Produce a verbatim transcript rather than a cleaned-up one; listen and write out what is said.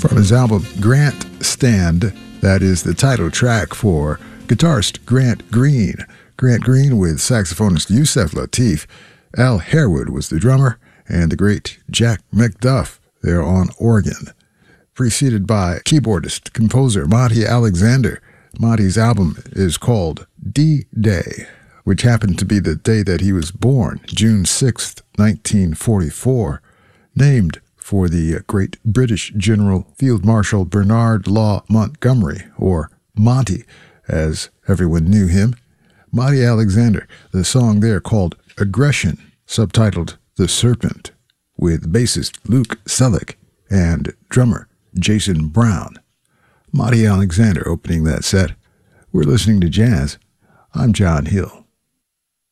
From his album Grant Stand, that is the title track for guitarist Grant Green. Grant Green with saxophonist Yusef Lateef. Al Harewood was the drummer, and the great Jack McDuff there on organ. Preceded by keyboardist, composer Monty Alexander. Monty's album is called D-Day, which happened to be the day that he was born, June sixth, nineteen forty-four, named for the great British General Field Marshal Bernard Law Montgomery, or Monty, as everyone knew him. Monty Alexander, the song there called Aggression, subtitled The Serpent, with bassist Luke Selleck and drummer Jason Brown. Monty Alexander opening that set. We're listening to jazz. I'm John Hill.